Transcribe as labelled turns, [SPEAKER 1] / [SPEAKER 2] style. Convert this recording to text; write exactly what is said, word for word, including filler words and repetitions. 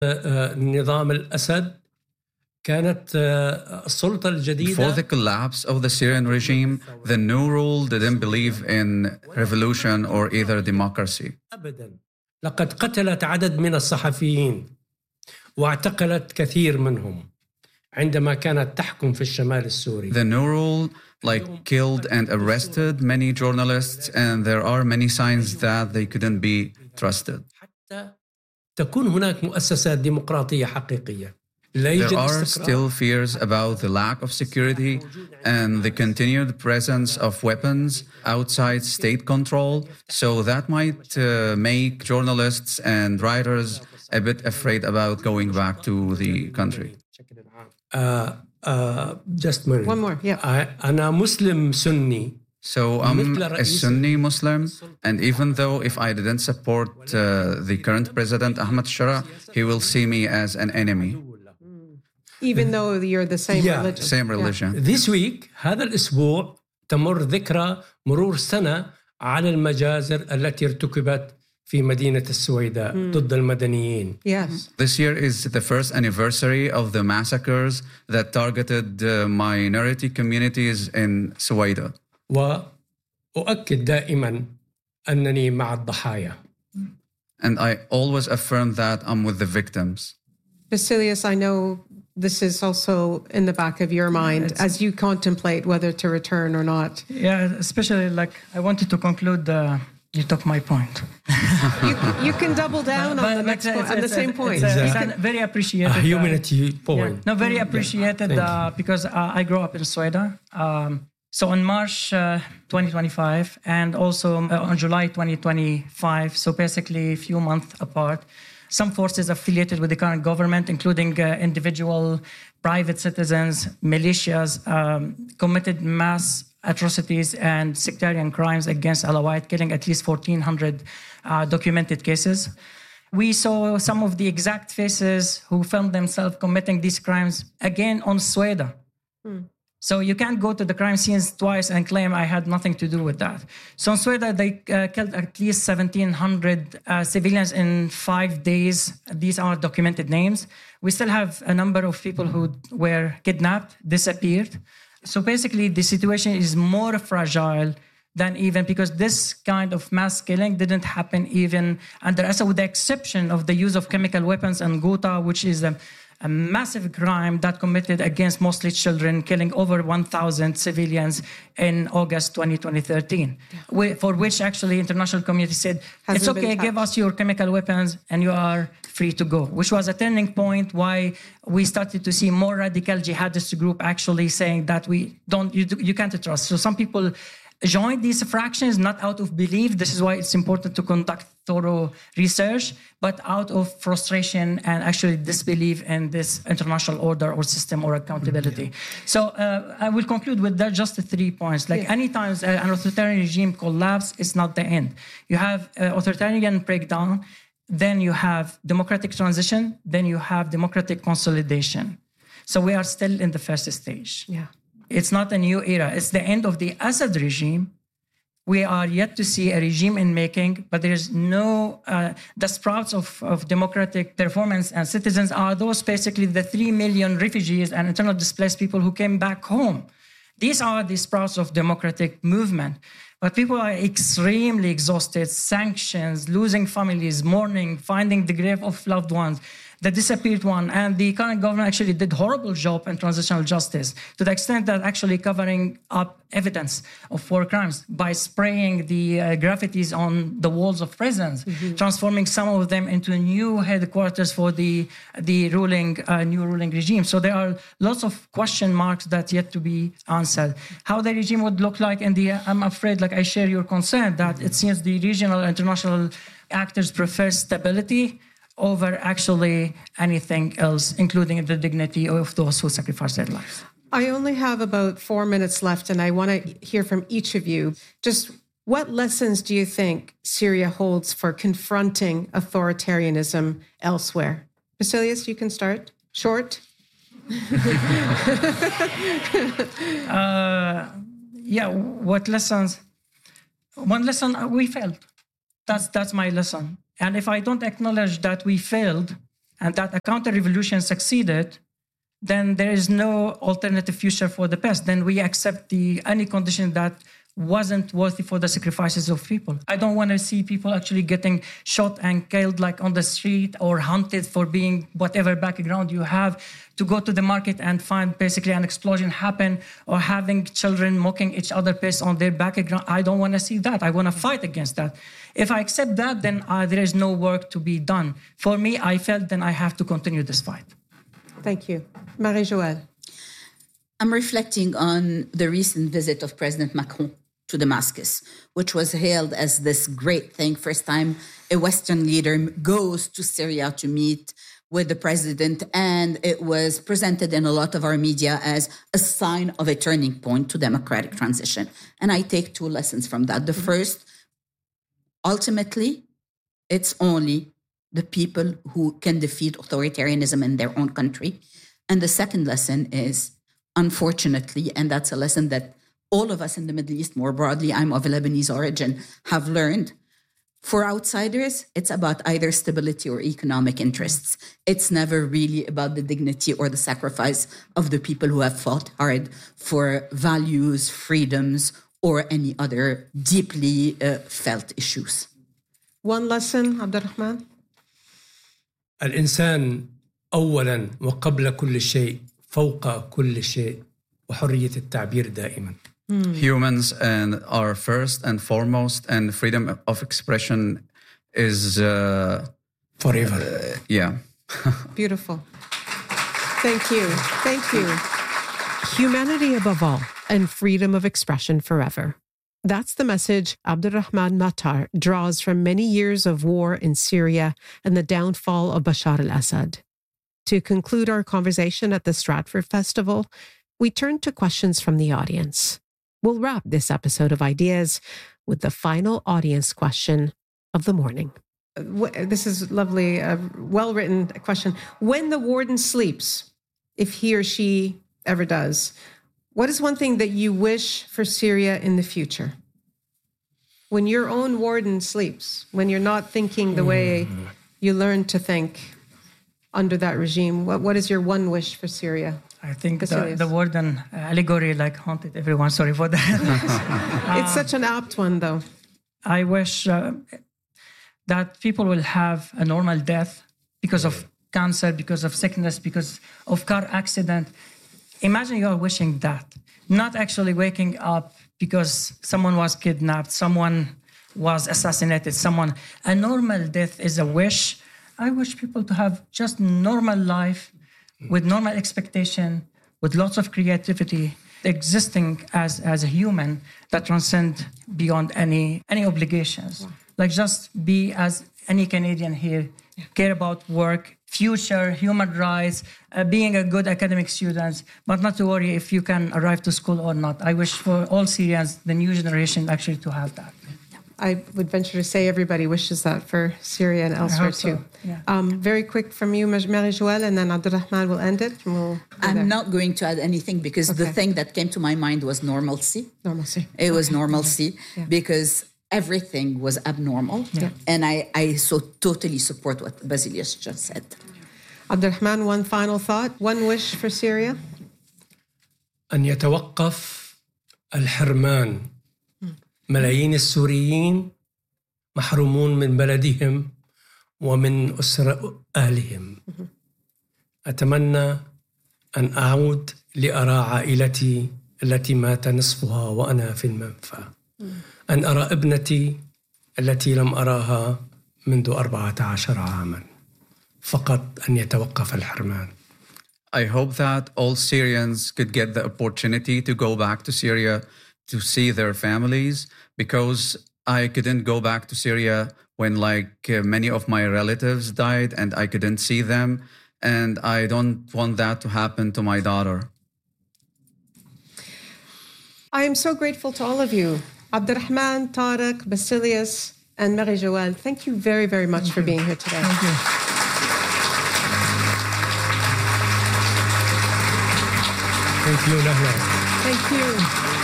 [SPEAKER 1] نظام الأسد كانت السلطة الجديدة.
[SPEAKER 2] Before the collapse of the Syrian regime, the new rule didn't believe in revolution or either democracy.
[SPEAKER 1] أبدا. لقد قتلت عدد من الصحفيين واعتقلت كثير منهم عندما كانت تحكم في الشمال السوري.
[SPEAKER 2] The new rule like killed and arrested many journalists, and there are many signs that they couldn't be trusted.
[SPEAKER 1] حتى تكون هناك مؤسسات ديمقراطية حقيقية.
[SPEAKER 2] There are still fears about the lack of security and the continued presence of weapons outside state control, so that might uh, make journalists and writers a bit afraid about going back to the country.
[SPEAKER 1] Uh, uh, just a
[SPEAKER 3] One more, yeah.
[SPEAKER 1] I, أنا مسلم سني.
[SPEAKER 2] So I'm a Sunni Muslim, and even though if I didn't support uh, the current president, Ahmad Shara, he will see me as an enemy.
[SPEAKER 3] Even though you're the same
[SPEAKER 1] yeah.
[SPEAKER 3] religion.
[SPEAKER 2] Same religion.
[SPEAKER 1] Yeah. This week, هذا الأسبوع تمر ذكرى مرور سنة على المجازر التي ارتكبت في مدينة السويداء mm. ضد المدنيين.
[SPEAKER 3] Yes.
[SPEAKER 2] This year is the first anniversary of the massacres that targeted uh, minority communities in Suwaida.
[SPEAKER 1] وأؤكد دائما أنني مع الضحايا.
[SPEAKER 2] And I always affirm that I'm with the victims.
[SPEAKER 3] Basilius, I know this is also in the back of your mind it's, as you contemplate whether to return or not.
[SPEAKER 4] Yeah, especially like I wanted to conclude, uh, you took my point.
[SPEAKER 3] you, you can double down but, on the next point, on the same point.
[SPEAKER 4] It's, a, it's a very appreciated.
[SPEAKER 1] A humanity uh, point.
[SPEAKER 4] Yeah, no, very appreciated yeah. uh, because uh, I grew up in Sweden. Um, so on March uh, twenty twenty-five and also uh, on July twenty twenty-five, so basically a few months apart, some forces affiliated with the current government, including uh, individual private citizens, militias, um, committed mass atrocities and sectarian crimes against Alawite, killing at least fourteen hundred uh, documented cases. We saw some of the exact faces who filmed themselves committing these crimes again on Sweden. Hmm. So you can't go to the crime scenes twice and claim I had nothing to do with that. So in Sweden, they uh, killed at least seventeen hundred uh, civilians in five days. These are documented names. We still have a number of people who were kidnapped, disappeared. So basically, the situation is more fragile than even because this kind of mass killing didn't happen even under Assad, with the exception of the use of chemical weapons and Ghouta, which is a a massive crime that committed against mostly children, killing over one thousand civilians in August twenty thirteen, yeah. for which actually international community said, Hasn't it's okay, give us your chemical weapons and you are free to go, which was a turning point why we started to see more radical jihadist group actually saying that we don't, you, you can't trust. So some people joined these fractions not out of belief. This is why it's important to conduct thorough research, but out of frustration and actually disbelief in this international order or system or accountability. Yeah. So uh, I will conclude with that, just the three points. Like yeah. anytime an authoritarian regime collapses, it's not the end. You have uh, authoritarian breakdown, then you have democratic transition, then you have democratic consolidation. So we are still in the first stage.
[SPEAKER 3] Yeah.
[SPEAKER 4] It's not a new era. It's the end of the Assad regime. We are yet to see a regime in making, but there's no, uh, the sprouts of, of democratic performance and citizens are those basically the three million refugees and internally displaced people who came back home. These are the sprouts of democratic movement. But people are extremely exhausted, sanctions, losing families, mourning, finding the grave of loved ones, the disappeared one, and the current government actually did horrible job in transitional justice to the extent that actually covering up evidence of war crimes by spraying the uh, graffitis on the walls of prisons, mm-hmm. transforming some of them into new headquarters for the the ruling uh, new ruling regime. So there are lots of question marks that yet to be answered. How the regime would look like in the, I'm afraid, like I share your concern that it seems the regional international actors prefer stability over actually anything else, including the dignity of those who sacrifice their lives.
[SPEAKER 3] I only have about four minutes left, and I want to hear from each of you. Just what lessons do you think Syria holds for confronting authoritarianism elsewhere? Basilius, you can start. Short.
[SPEAKER 4] uh, yeah, what lessons? One lesson, we failed. That's that's my lesson. And if I don't acknowledge that we failed and that a counter-revolution succeeded, then there is no alternative future for the past. Then we accept the any condition that wasn't worthy for the sacrifices of people. I don't want to see people actually getting shot and killed like on the street or hunted for being whatever background you have, to go to the market and find basically an explosion happen, or having children mocking each other based on their background. I don't want to see that. I want to fight against that. If I accept that, then uh, there is no work to be done. For me, I felt then I have to continue this fight.
[SPEAKER 3] Thank you. Marie-Joëlle.
[SPEAKER 5] I'm reflecting on the recent visit of President Macron to Damascus, which was hailed as this great thing. First time a Western leader goes to Syria to meet with the president, and it was presented in a lot of our media as a sign of a turning point to democratic transition. And I take two lessons from that. The first, ultimately, it's only the people who can defeat authoritarianism in their own country. And the second lesson is, unfortunately, and that's a lesson that all of us in the Middle East more broadly, I'm of Lebanese origin, have learned, for outsiders, it's about either stability or economic interests. It's never really about the dignity or the sacrifice of the people who have fought hard for values, freedoms, or any other deeply uh, felt issues.
[SPEAKER 3] One lesson, Abdulrahman?
[SPEAKER 1] الإنسان أولاً وقبل كل شيء فوق كل شيء وحرية التعبير دائماً.
[SPEAKER 2] Humans and are first and foremost, and freedom of expression is uh,
[SPEAKER 1] forever.
[SPEAKER 2] Uh, yeah.
[SPEAKER 3] Beautiful. Thank you. Thank you.
[SPEAKER 6] Humanity above all, and freedom of expression forever. That's the message Abdulrahman Mattar draws from many years of war in Syria and the downfall of Bashar al-Assad. To conclude our conversation at the Stratford Festival, we turn to questions from the audience. We'll wrap this episode of Ideas with the final audience question of the morning.
[SPEAKER 3] This is lovely, a well-written question. When the warden sleeps, if he or she ever does, what is one thing that you wish for Syria in the future? When your own warden sleeps, when you're not thinking the way you learned to think under that regime, what, what is your one wish for Syria?
[SPEAKER 4] I think the, the warden allegory like haunted everyone. Sorry for that.
[SPEAKER 3] uh, it's such an apt one, though.
[SPEAKER 4] I wish uh, that people will have a normal death because of cancer, because of sickness, because of car accident. Imagine you are wishing that, not actually waking up because someone was kidnapped, someone was assassinated, someone. A normal death is a wish. I wish people to have just normal life with normal expectation, with lots of creativity, existing as, as a human that transcend beyond any any obligations. Wow. Like just be as any Canadian here, yeah. Care about work, future, human rights, uh, being a good academic student, but not to worry if you can arrive to school or not. I wish for all Syrians, the new generation, actually to have that.
[SPEAKER 3] I would venture to say everybody wishes that for Syria and elsewhere
[SPEAKER 4] so.
[SPEAKER 3] too.
[SPEAKER 4] Yeah.
[SPEAKER 3] Um, very quick from you, Marie-Joëlle, and then Abdulrahman will end it. And we'll
[SPEAKER 5] I'm
[SPEAKER 3] there.
[SPEAKER 5] not going to add anything because
[SPEAKER 3] okay.
[SPEAKER 5] the thing that came to my mind was normalcy.
[SPEAKER 3] Normalcy.
[SPEAKER 5] It
[SPEAKER 3] okay.
[SPEAKER 5] was normalcy
[SPEAKER 3] yeah.
[SPEAKER 5] because everything was abnormal.
[SPEAKER 3] Yeah.
[SPEAKER 5] And I, I so totally support what Basilius just said.
[SPEAKER 3] Abdulrahman, one final thought, one wish for Syria?
[SPEAKER 1] أن يتوقف الحرمان. ملايين السوريين محرومون من بلدهم ومن أسر أهلهم. أتمنى أن أعود لأرى عائلتي التي مات نصفها وأنا في المنفى. أن أرى ابنتي التي لم أراها منذ أربعة عشر عاما. فقط أن يتوقف الحرمان.
[SPEAKER 2] I hope that all Syrians could get the opportunity to go back to Syria to see their families, because I couldn't go back to Syria when like uh, many of my relatives died and I couldn't see them, and I don't want that to happen to my daughter.
[SPEAKER 3] I am so grateful to all of you. Abdulrahman, Tariq, Basilius, and Marie-Joëlle, thank you very, very much thank for you. being here today.
[SPEAKER 4] Thank you.
[SPEAKER 1] Thank you, Nahla.
[SPEAKER 3] Thank you.